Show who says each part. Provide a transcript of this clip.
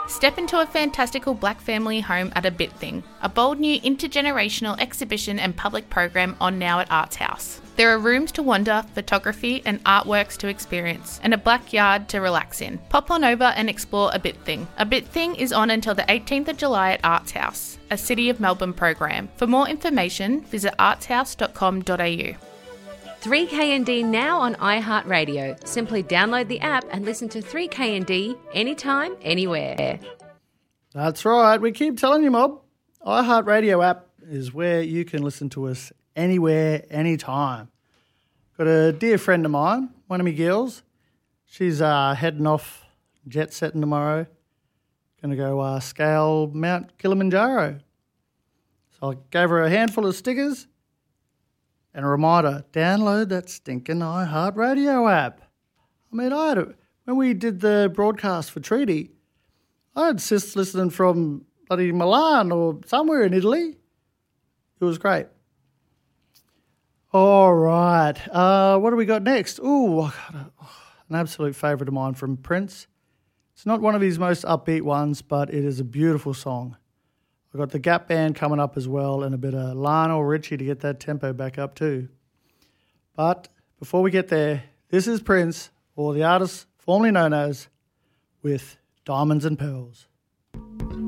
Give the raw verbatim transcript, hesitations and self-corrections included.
Speaker 1: Step into a fantastical black family home at A Bit Thing, a bold new intergenerational exhibition and public program on now at Arts House. There are rooms to wander, photography and artworks to experience, and a backyard to relax in. Pop on over and explore A Bit Thing. A Bit Thing is on until the eighteenth of July at Arts House, a City of Melbourne program. For more information, visit artshouse dot com dot a u.
Speaker 2: three K N D now on iHeartRadio. Simply download the app and listen to three K N D anytime, anywhere.
Speaker 3: That's right. We keep telling you, Mob. iHeartRadio app is where you can listen to us anywhere, anytime. Got a dear friend of mine, one of my girls. She's uh, heading off, jet setting tomorrow. Going to go uh, scale Mount Kilimanjaro. So I gave her a handful of stickers and a reminder, download that stinking iHeartRadio app. I mean, I had a, when we did the broadcast for Treaty, I had sis listening from bloody Milan or somewhere in Italy. It was great. All right. Uh, what do we got next? Ooh, I got a, oh, an absolute favourite of mine from Prince. It's not one of his most upbeat ones, but it is a beautiful song. I've got the Gap Band coming up as well and a bit of Lionel Richie to get that tempo back up too. But before we get there, this is Prince, or the artist formerly known as, with Diamonds and Pearls.